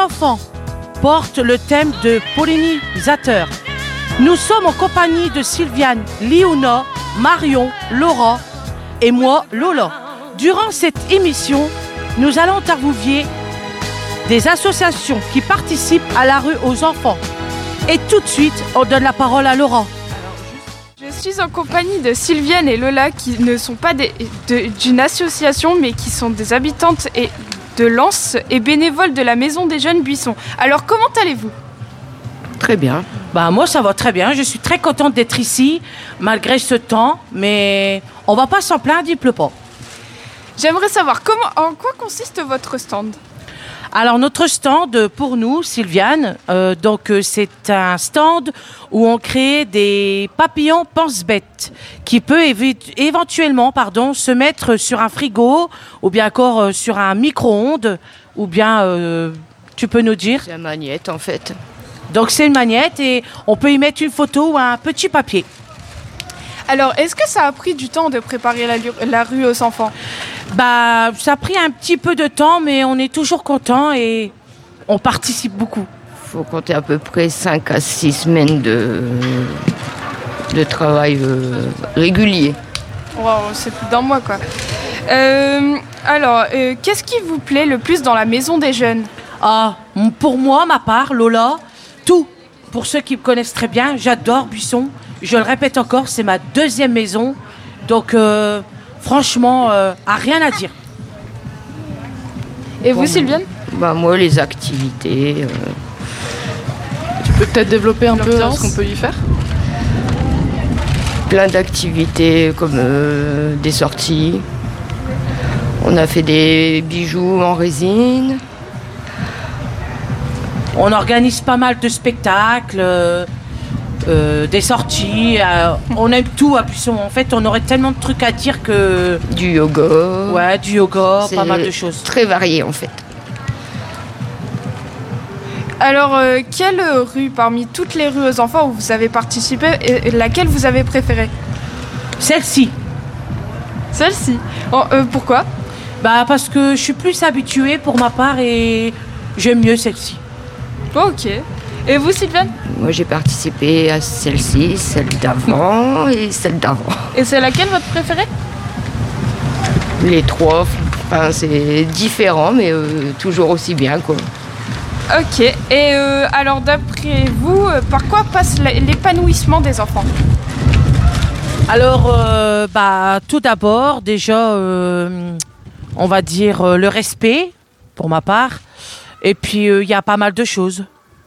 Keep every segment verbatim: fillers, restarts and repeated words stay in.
enfants porte le thème de pollinisateur. Nous sommes en compagnie de Sylviane, Léona, Marion, Laura et moi, Lola. Durant cette émission, nous allons interviewer des associations qui participent à la rue aux enfants. Et tout de suite, on donne la parole à Laura. Je suis en compagnie de Sylviane et Lola qui ne sont pas des, de, d'une association mais qui sont des habitantes et de Lens et bénévoles de la Maison des Jeunes Buissons. Alors comment allez-vous ? Très bien. Bah moi ça va très bien, je suis très contente d'être ici malgré ce temps, mais on va pas s'en plaindre, il pleut pas. J'aimerais savoir comment, en quoi consiste votre stand ? Alors notre stand pour nous, Sylviane, euh, donc euh, c'est un stand où on crée des papillons pense-bête qui peut évi- éventuellement pardon, se mettre sur un frigo ou bien encore euh, sur un micro-ondes ou bien euh, tu peux nous dire ? C'est la magnette en fait. Donc c'est une magnette et on peut y mettre une photo ou un petit papier. Alors est-ce que ça a pris du temps de préparer la, la rue aux enfants ? Bah, ça a pris un petit peu de temps, mais on est toujours content et on participe beaucoup. Il faut compter à peu près cinq à six semaines de, de travail euh, régulier. Wow, c'est plus d'un mois quoi. Euh, alors, euh, qu'est-ce qui vous plaît le plus dans la Maison des Jeunes ? Ah, pour moi, ma part, Lola, tout. Pour ceux qui me connaissent très bien, j'adore Buisson. Je le répète encore, c'est ma deuxième maison. Donc... Euh, Franchement, euh, à rien à dire. Et vous, bon, Sylviane ? Bah moi, les activités. Euh... Tu peux peut-être développer un peu ce qu'on peut y faire ? Plein d'activités comme euh, des sorties. On a fait des bijoux en résine. On organise pas mal de spectacles. Euh... Euh, des sorties, euh, on aime tout à Buisson. En fait, on aurait tellement de trucs à dire que... Du yoga. Ouais, du yoga, c'est pas mal de choses. Très varié, en fait. Alors, euh, quelle rue, parmi toutes les rues aux enfants où vous avez participé, et laquelle vous avez préférée ? Celle-ci. Celle-ci. Oh, euh, pourquoi ? Bah, parce que je suis plus habituée pour ma part et j'aime mieux celle-ci. Ok. Et vous, Sylviane ? Moi, j'ai participé à celle-ci, celle d'avant et celle d'avant. Et c'est laquelle votre préférée ? Les trois, enfin, c'est différent, mais euh, toujours aussi bien, quoi. Ok. Et euh, alors, d'après vous, euh, par quoi passe l'épanouissement des enfants ? Alors, euh, bah, tout d'abord, déjà, euh, on va dire euh, le respect, pour ma part. Et puis, il euh, y a pas mal de choses.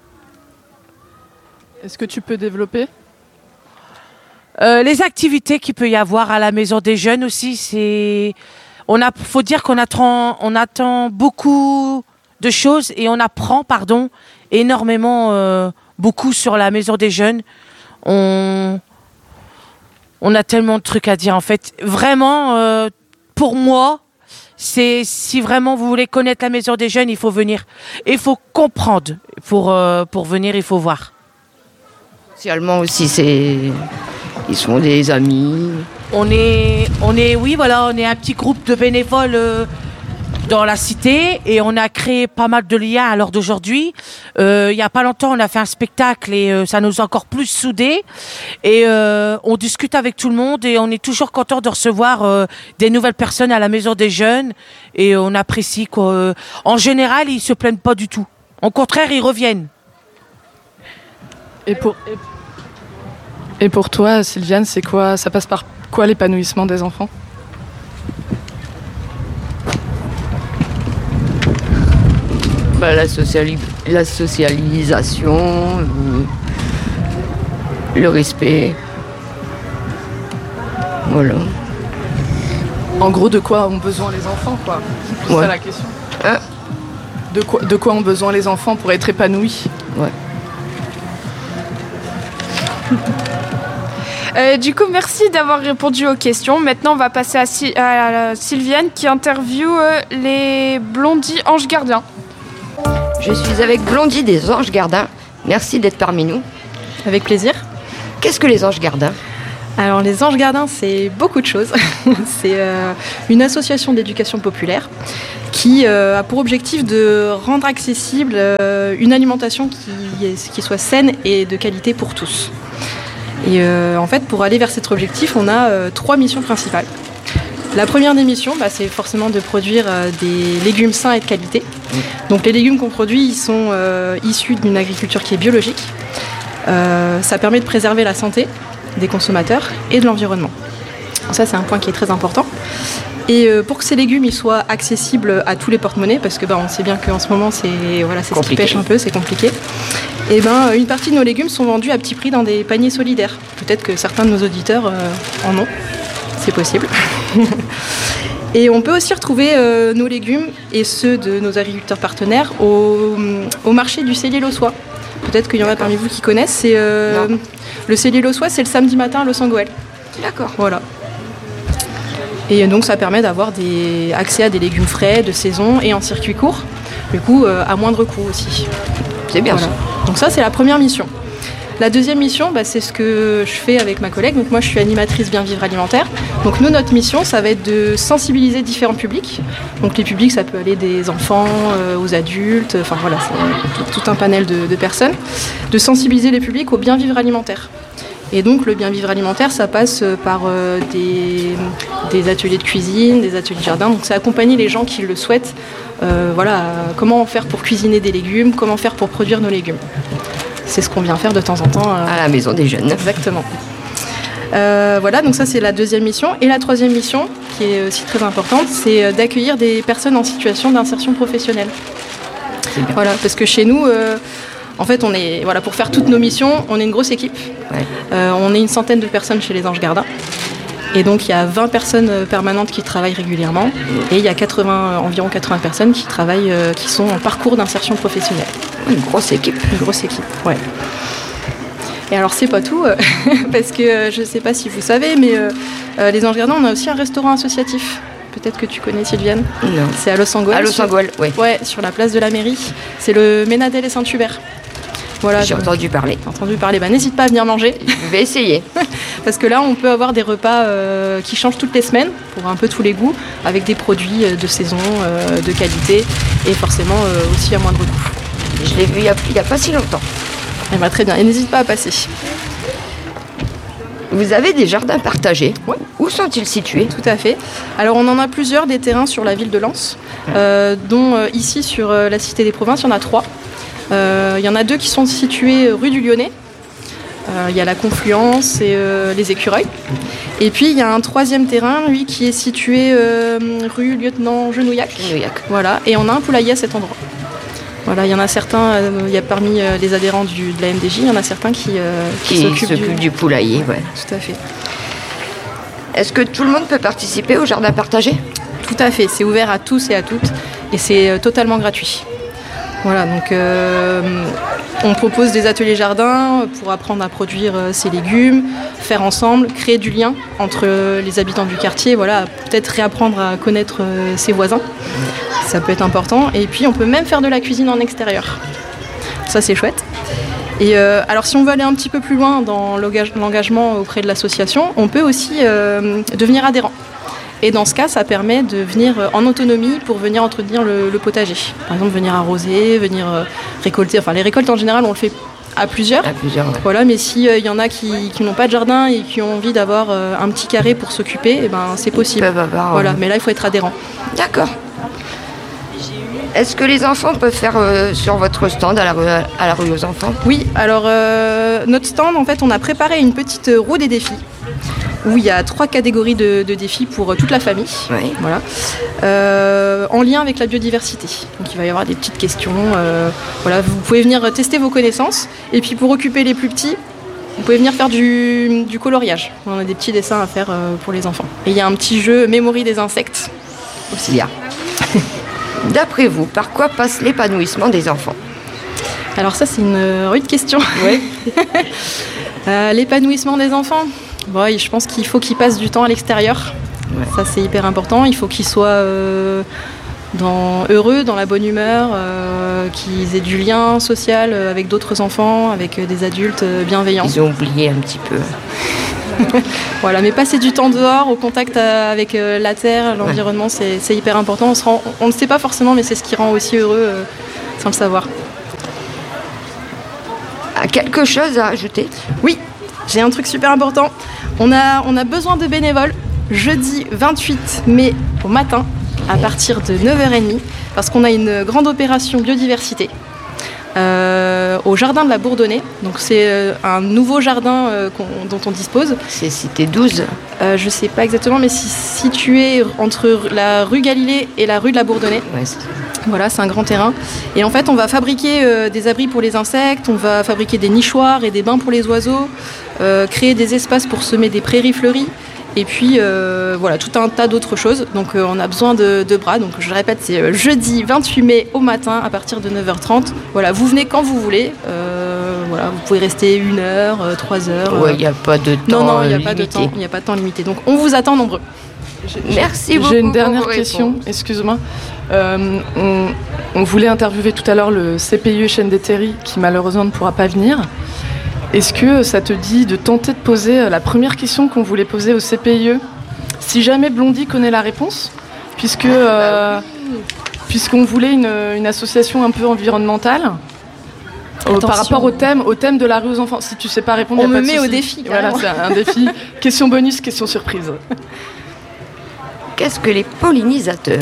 Est-ce que tu peux développer ? euh, Les activités qu'il peut y avoir à la Maison des Jeunes aussi, c'est... On a, faut dire qu'on attend, on attend beaucoup de choses et on apprend, pardon, énormément, euh, beaucoup sur la Maison des Jeunes. On, on a tellement de trucs à dire en fait. Vraiment, euh, pour moi, c'est si vraiment vous voulez connaître la Maison des Jeunes, il faut venir. Il faut comprendre. Pour, euh, pour venir, il faut voir. Socialement aussi, c'est... ils sont des amis. On est, on est, oui, voilà, on est un petit groupe de bénévoles euh, dans la cité et on a créé pas mal de liens à l'heure d'aujourd'hui. Euh, il y a pas longtemps, on a fait un spectacle et euh, ça nous a encore plus soudés. Et euh, on discute avec tout le monde et on est toujours content de recevoir euh, des nouvelles personnes à la Maison des Jeunes et on apprécie quoi. En général, ils se plaignent pas du tout. Au contraire, ils reviennent. Et pour, et pour toi, Sylviane, c'est quoi, ça passe par quoi l'épanouissement des enfants ? Bah, la, sociali- la socialisation, euh, le respect. Voilà. En gros, de quoi ont besoin les enfants, quoi ? C'est plus ouais. ça la question. Hein ? de, quoi, de quoi ont besoin les enfants pour être épanouis ? Ouais. Euh, du coup, merci d'avoir répondu aux questions. Maintenant, on va passer à, si- à Sylviane qui interviewe euh, les Blondie Anges Gardiens. Je suis avec Blondie des Anges Gardiens. Merci d'être parmi nous. Avec plaisir. Qu'est-ce que les Anges Gardiens ? Alors, les Anges Gardiens, c'est beaucoup de choses. C'est euh, une association d'éducation populaire qui euh, a pour objectif de rendre accessible euh, une alimentation qui, est, qui soit saine et de qualité pour tous. Et euh, en fait, pour aller vers cet objectif, on a euh, trois missions principales. La première des missions, bah, c'est forcément de produire euh, des légumes sains et de qualité. Donc les légumes qu'on produit, ils sont euh, issus d'une agriculture qui est biologique. Euh, ça permet de préserver la santé des consommateurs et de l'environnement. Ça, c'est un point qui est très important. Et euh, pour que ces légumes ils soient accessibles à tous les porte-monnaies, parce que bah, on sait bien qu'en ce moment, c'est, voilà, c'est ce qui pêche un peu, c'est compliqué. Et ben, une partie de nos légumes sont vendus à petit prix dans des paniers solidaires. Peut-être que certains de nos auditeurs euh, en ont. C'est possible. Et on peut aussi retrouver euh, nos légumes et ceux de nos agriculteurs partenaires au, au marché du Cellier Lossois. Peut-être qu'il y en a parmi vous qui connaissent. C'est, euh, le Cellier Lossois, c'est le samedi matin à Los-Angeles. D'accord. Voilà. Et donc ça permet d'avoir des, accès à des légumes frais, de saison et en circuit court. Du coup, euh, à moindre coût aussi. C'est bien voilà. ça. Donc ça, c'est la première mission. La deuxième mission, bah, c'est ce que je fais avec ma collègue. Donc moi, je suis animatrice bien vivre alimentaire. Donc nous, notre mission, ça va être de sensibiliser différents publics. Donc les publics, ça peut aller des enfants euh, aux adultes. Enfin voilà, c'est tout, tout un panel de, de personnes. De sensibiliser les publics au bien vivre alimentaire. Et donc le bien vivre alimentaire, ça passe par euh, des, des ateliers de cuisine, des ateliers de jardin. Donc c'est accompagner les gens qui le souhaitent. Euh, voilà, comment faire pour cuisiner des légumes, comment faire pour produire nos légumes. C'est ce qu'on vient faire de temps en temps. Euh, à la Maison des Jeunes. Exactement. Euh, voilà, donc ça c'est la deuxième mission. Et la troisième mission, qui est aussi très importante, c'est d'accueillir des personnes en situation d'insertion professionnelle. Voilà, parce que chez nous, euh, en fait, on est, voilà, pour faire toutes nos missions, on est une grosse équipe. Ouais. Euh, on est une centaine de personnes chez les Anges Gardins. Et donc il y a vingt personnes permanentes qui travaillent régulièrement. Et il y a quatre-vingts, environ quatre-vingts personnes qui travaillent, euh, qui sont en parcours d'insertion professionnelle. Une grosse équipe. Une grosse équipe, ouais. Et alors c'est pas tout, euh, parce que euh, je sais pas si vous savez, mais euh, euh, les Anges Gardins, on a aussi un restaurant associatif. Peut-être que tu connais, Sylviane. Non. C'est à Los-Angeles. À Los-Angeles, oui. Ouais, sur la place de la mairie. C'est le Ménadel et Saint-Hubert. Voilà, j'ai donc, entendu parler. J'ai entendu parler. Bah, n'hésite pas à venir manger. Je vais essayer. Parce que là, on peut avoir des repas euh, qui changent toutes les semaines, pour un peu tous les goûts, avec des produits de saison, euh, de qualité, et forcément euh, aussi à moindre coût. Je l'ai vu il n'y a, a pas si longtemps. Eh ben, très bien, et n'hésite pas à passer. Vous avez des jardins partagés. Oui. Où sont-ils situés? Tout à fait. Alors on en a plusieurs, des terrains sur la ville de Lens, euh, dont euh, ici sur euh, la Cité des Provinces, il y en a trois. Euh, il y en a deux qui sont situés rue du Lyonnais. Euh, il y a la Confluence et euh, les Écureuils. Et puis il y a un troisième terrain, lui, qui est situé euh, rue Lieutenant Genouillac. Genouillac. Voilà. Et on a un poulailler à cet endroit. Voilà, il y en a certains, euh, il y a parmi euh, les adhérents du, de la M D J, il y en a certains qui, euh, qui, qui s'occupent, s'occupent du... du poulailler. Ouais. Tout à fait. Est-ce que tout le monde peut participer au jardin partagé? Tout à fait, c'est ouvert à tous et à toutes et c'est euh, totalement gratuit. Voilà, donc euh, on propose des ateliers jardin pour apprendre à produire euh, ses légumes, faire ensemble, créer du lien entre euh, les habitants du quartier, voilà, peut-être réapprendre à connaître euh, ses voisins, ça peut être important. Et puis on peut même faire de la cuisine en extérieur, ça c'est chouette. Et euh, alors si on veut aller un petit peu plus loin dans l'engagement auprès de l'association, on peut aussi euh, devenir adhérent. Et dans ce cas, ça permet de venir en autonomie pour venir entretenir le, le potager. Par exemple, venir arroser, venir euh, récolter. Enfin, les récoltes en général, on le fait à plusieurs. À plusieurs, ouais. Voilà, mais s'il euh, y en a qui, qui n'ont pas de jardin et qui ont envie d'avoir euh, un petit carré pour s'occuper, eh ben, c'est possible. Ils peuvent avoir, voilà, euh... mais là, il faut être adhérent. D'accord. Est-ce que les enfants peuvent faire euh, sur votre stand à la rue, à la rue aux enfants? Oui, alors euh, notre stand, en fait, on a préparé une petite roue des défis où il y a trois catégories de, de défis pour toute la famille, oui. Voilà, euh, en lien avec la biodiversité. Donc il va y avoir des petites questions. Euh, voilà, vous pouvez venir tester vos connaissances. Et puis pour occuper les plus petits, vous pouvez venir faire du, du coloriage. On a des petits dessins à faire euh, pour les enfants. Et il y a un petit jeu Mémorie des insectes aussi. Bien. D'après vous, par quoi passe l'épanouissement des enfants? Alors ça, c'est une rude question. Oui. euh, l'épanouissement des enfants, bon, je pense qu'il faut qu'ils passent du temps à l'extérieur. Ouais. Ça, c'est hyper important. Il faut qu'ils soient euh, dans, heureux, dans la bonne humeur, euh, qu'ils aient du lien social avec d'autres enfants, avec des adultes bienveillants. Ils ont oublié un petit peu. Voilà, mais passer du temps dehors, au contact avec la terre, l'environnement, ouais. c'est, c'est hyper important. On se rend, on ne sait pas forcément, mais c'est ce qui rend aussi heureux euh, sans le savoir. Quelque chose à ajouter ? Oui, j'ai un truc super important. On a, on a besoin de bénévoles jeudi vingt-huit mai au matin à partir de neuf heures trente parce qu'on a une grande opération biodiversité euh, au jardin de la Bourdonnais. Donc c'est euh, un nouveau jardin euh, qu'on, dont on dispose. C'est cité douze euh, Je ne sais pas exactement, mais c'est situé entre la rue Galilée et la rue de la Bourdonnais. Ouais, c'est... Voilà, c'est un grand terrain. Et en fait, on va fabriquer euh, des abris pour les insectes, on va fabriquer des nichoirs et des bains pour les oiseaux, euh, créer des espaces pour semer des prairies fleuries, et puis euh, voilà, tout un tas d'autres choses. Donc euh, on a besoin de, de bras. Donc je répète, c'est euh, jeudi vingt-huit mai au matin à partir de neuf heures trente. Voilà, vous venez quand vous voulez. Euh, voilà, vous pouvez rester une heure, euh, trois heures. Ouais, il n'y a pas de temps Non, non, il n'y a limité. pas de temps, il n'y a pas de temps limité. Donc on vous attend nombreux. Merci beaucoup. J'ai une dernière pour vos question, réponses. excuse-moi. Euh, on, on voulait interviewer tout à l'heure le C P I E Chêne des Terries qui malheureusement ne pourra pas venir. Est-ce que ça te dit de tenter de poser la première question qu'on voulait poser au C P I E ? Si jamais Blondie connaît la réponse, puisque, euh, puisqu'on voulait une, une association un peu environnementale. Euh, par rapport au thème, au thème de la rue aux enfants. Si tu sais pas répondre, on y a me pas de met souci. au défi. Voilà, c'est un défi. Question bonus, question surprise. Qu'est-ce que les pollinisateurs ?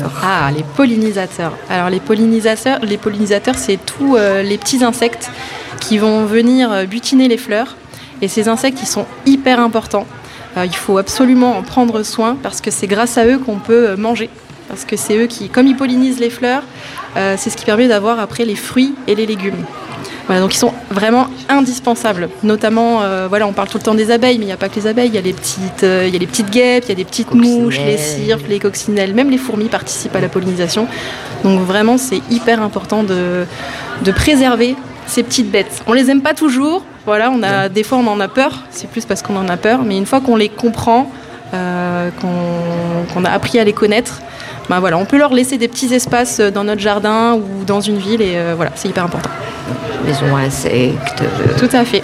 Ah, les pollinisateurs. Alors les pollinisateurs, les pollinisateurs, c'est tous euh, les petits insectes qui vont venir euh, butiner les fleurs. Et ces insectes, ils sont hyper importants. Euh, il faut absolument en prendre soin parce que c'est grâce à eux qu'on peut euh, manger. Parce que c'est eux qui, comme ils pollinisent les fleurs, euh, c'est ce qui permet d'avoir après les fruits et les légumes. Voilà, donc ils sont vraiment indispensables. Notamment, euh, voilà, on parle tout le temps des abeilles, mais il n'y a pas que les abeilles. Il y a les petites, euh, il y a les petites guêpes, il y a des petites Coccinelles. mouches, les cirpes, les coccinelles, même les fourmis participent à la pollinisation. Donc vraiment, c'est hyper important de, de préserver ces petites bêtes. On les aime pas toujours. Voilà, on a, des fois on en a peur. C'est plus parce qu'on en a peur. Mais une fois qu'on les comprend, euh, qu'on, qu'on a appris à les connaître, ben voilà, on peut leur laisser des petits espaces dans notre jardin ou dans une ville. Et euh, voilà, c'est hyper important. Maison insectes. euh. Tout à fait.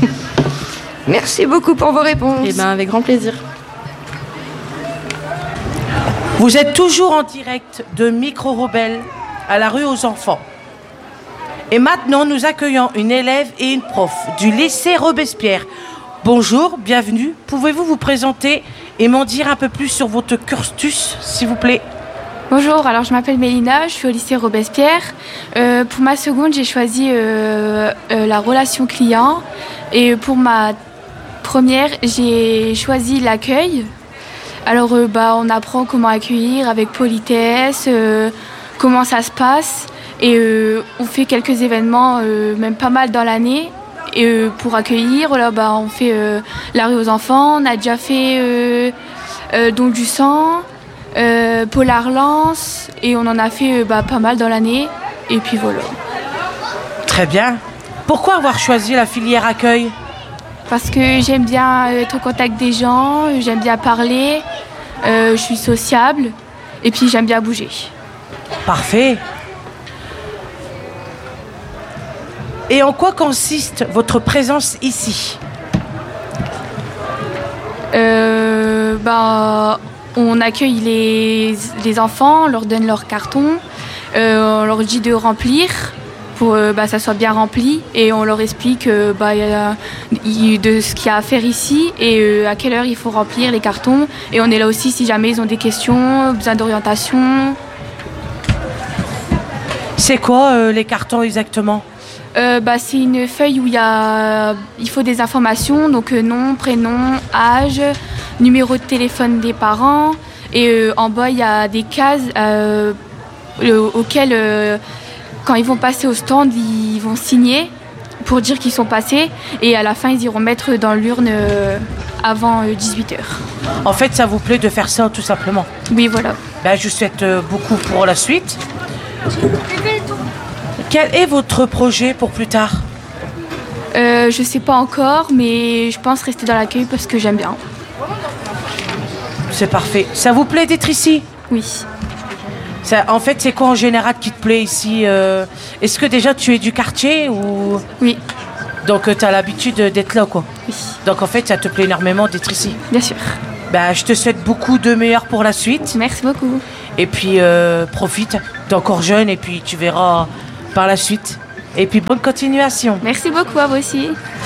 Merci beaucoup pour vos réponses. Et ben avec grand plaisir. Vous êtes toujours en direct de Micro Rebelle à la rue aux enfants. Et maintenant, nous accueillons une élève et une prof du lycée Robespierre. Bonjour, bienvenue. Pouvez-vous vous présenter et m'en dire un peu plus sur votre cursus, s'il vous plaît ? Bonjour, alors je m'appelle Mélina, je suis au lycée Robespierre. Euh, pour ma seconde, j'ai choisi euh, euh, la relation client. Et pour ma première, j'ai choisi l'accueil. Alors euh, bah, on apprend comment accueillir avec politesse, euh, comment ça se passe. Et euh, on fait quelques événements, euh, même pas mal dans l'année. Et euh, pour accueillir, là, bah, on fait euh, la rue aux enfants, on a déjà fait euh, euh, Don du sang. Euh, Polar Lance, et on en a fait euh, bah, pas mal dans l'année, et puis voilà. Très bien. Pourquoi avoir choisi la filière accueil ? Parce que j'aime bien être au contact des gens, j'aime bien parler, euh, je suis sociable, et puis j'aime bien bouger. Parfait. Et en quoi consiste votre présence ici ? euh, bah, On accueille les, les enfants, on leur donne leur carton, euh, on leur dit de remplir pour que euh, bah, ça soit bien rempli et on leur explique euh, bah, y a, y, de ce qu'il y a à faire ici et euh, à quelle heure il faut remplir les cartons. Et on est là aussi si jamais ils ont des questions, besoin d'orientation. C'est quoi euh, les cartons exactement ? Euh, bah, c'est une feuille où il y a, il faut des informations, donc euh, nom, prénom, âge, numéro de téléphone des parents. Et euh, en bas, il y a des cases euh, euh, auxquelles, euh, quand ils vont passer au stand, ils vont signer pour dire qu'ils sont passés. Et à la fin, ils iront mettre dans l'urne euh, avant euh, dix-huit heures. En fait, ça vous plaît de faire ça tout simplement ? Oui, voilà. Ben, je vous souhaite euh, beaucoup pour la suite. Quel est votre projet pour plus tard ? euh, Je sais pas encore, mais je pense rester dans l'accueil parce que j'aime bien. C'est parfait. Ça vous plaît d'être ici ? Oui. Ça, en fait, c'est quoi en général qui te plaît ici euh, Est-ce que déjà tu es du quartier ou... Oui. Donc tu as l'habitude d'être là, quoi. Oui. Donc en fait, ça te plaît énormément d'être ici. Bien sûr. Bah, je te souhaite beaucoup de meilleurs pour la suite. Merci beaucoup. Et puis euh, profite, t'es encore jeune et puis tu verras par la suite. Et puis bonne continuation. Merci beaucoup à vous aussi.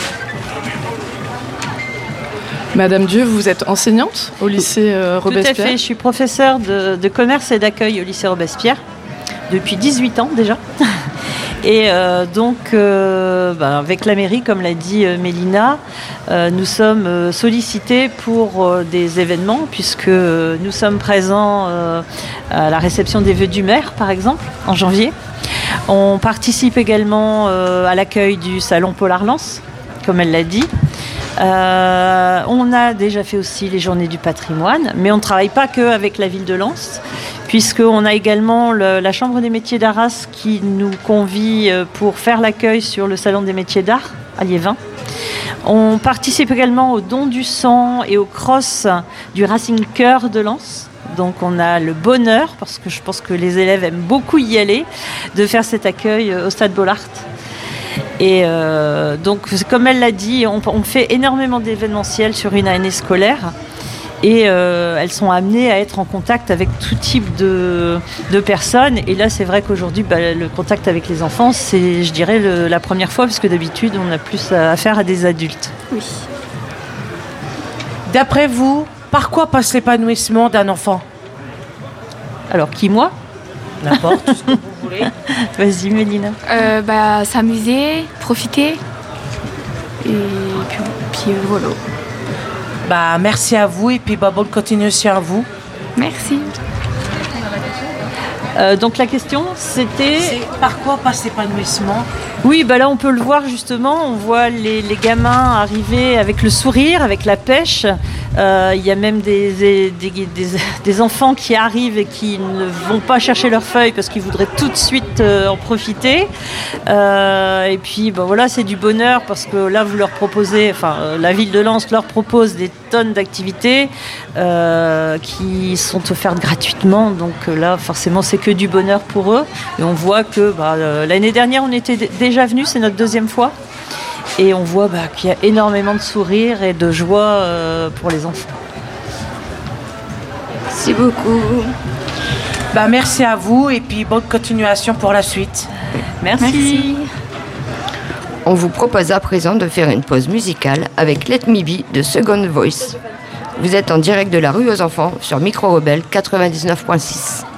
Madame Dieu, vous êtes enseignante au lycée euh, Robespierre. Tout à fait, je suis professeure de, de commerce et d'accueil au lycée Robespierre depuis dix-huit ans déjà. Et euh, donc, euh, bah, avec la mairie, comme l'a dit euh, Mélina, euh, nous sommes euh, sollicités pour euh, des événements, puisque euh, nous sommes présents euh, à la réception des vœux du maire, par exemple, en janvier. On participe également euh, à l'accueil du salon Polar-Lens, comme elle l'a dit. Euh, on a déjà fait aussi les journées du patrimoine, mais on ne travaille pas qu'avec la ville de Lens, puisqu'on a également le, la Chambre des métiers d'Arras qui nous convie pour faire l'accueil sur le salon des métiers d'art à Liévin. On participe également au don du sang et au cross du Racing Cœur de Lens. Donc on a le bonheur, parce que je pense que les élèves aiment beaucoup y aller, de faire cet accueil au Stade Bollaert. Et euh, donc, comme elle l'a dit, on, on fait énormément d'événementiels sur une année scolaire et euh, elles sont amenées à être en contact avec tout type de, de personnes. Et là, c'est vrai qu'aujourd'hui, bah, le contact avec les enfants, c'est, je dirais, le, la première fois, parce que d'habitude, on a plus affaire à des adultes. Oui. D'après vous, par quoi passe l'épanouissement d'un enfant? Alors, qui, moi? N'importe, tout ce que vous voulez. Vas-y, Mélina. Euh, bah, s'amuser, profiter. Et puis, puis voilà. Bah, merci à vous et puis bah, bonne continuation à vous. Merci. Euh, donc la question, c'était... C'est par quoi passe l'épanouissement? Oui, bah là on peut le voir justement, on voit les, les gamins arriver avec le sourire, avec la pêche. Euh, il y a même des, des, des, des enfants qui arrivent et qui ne vont pas chercher leurs feuilles parce qu'ils voudraient tout de suite euh, en profiter. Euh, et puis bah, voilà, c'est du bonheur parce que là vous leur proposez, enfin euh, la ville de Lens leur propose des tonnes d'activités euh, qui sont offertes gratuitement. Donc euh, là forcément c'est que du bonheur pour eux. Et on voit que bah, euh, l'année dernière on était d- déjà venus, c'est notre deuxième fois. Et on voit bah, qu'il y a énormément de sourires et de joie euh, pour les enfants. Merci beaucoup. Bah, merci à vous et puis bonne continuation pour la suite. Merci. Merci. On vous propose à présent de faire une pause musicale avec Let Me Be de Second Voice. Vous êtes en direct de la rue aux enfants sur Micro Rebelle quatre-vingt-dix-neuf virgule six.